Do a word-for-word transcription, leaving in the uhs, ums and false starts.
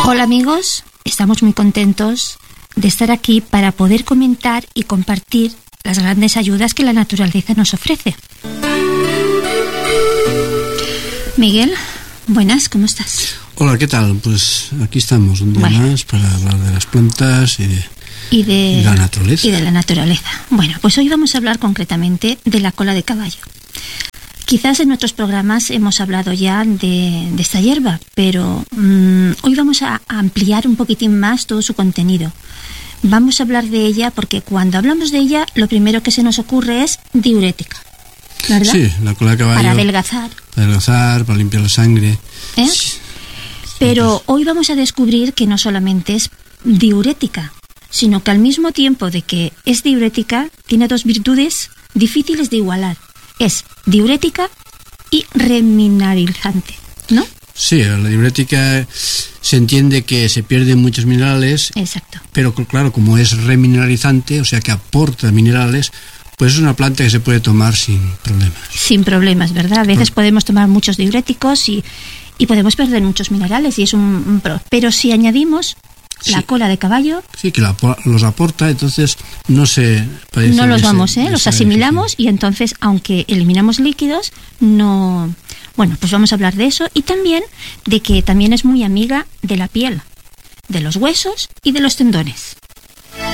Hola amigos, estamos muy contentos de estar aquí para poder comentar y compartir las grandes ayudas que la naturaleza nos ofrece. Miguel, buenas, ¿cómo estás? Hola, ¿qué tal? Pues aquí estamos un día bueno. más para hablar de las plantas y de, y de, y la naturaleza. Y de la naturaleza. Bueno, pues hoy vamos a hablar concretamente de la cola de caballo. Quizás en otros programas hemos hablado ya de, de esta hierba, pero mmm, hoy vamos a ampliar un poquitín más todo su contenido. Vamos a hablar de ella porque cuando hablamos de ella, lo primero que se nos ocurre es diurética, ¿verdad? Sí, la cola de caballo. Para adelgazar. Para adelgazar, para limpiar la sangre. ¿Eh? Sí. Pero hoy vamos a descubrir que no solamente es diurética, sino que al mismo tiempo de que es diurética, tiene dos virtudes difíciles de igualar. Es diurética y remineralizante, ¿no? Sí, la diurética se entiende que se pierden muchos minerales. Exacto. Pero claro, como es remineralizante, o sea que aporta minerales, pues es una planta que se puede tomar sin problemas. Sin problemas, ¿verdad? A veces Por... podemos tomar muchos diuréticos y, y podemos perder muchos minerales y es un, un pro. Pero si añadimos la sí. cola de caballo... Sí, que la, los aporta, entonces no se... No los vamos, ¿eh? Los asimilamos difícil. Y entonces, aunque eliminamos líquidos, no... Bueno, pues vamos a hablar de eso y también de que también es muy amiga de la piel, de los huesos y de los tendones.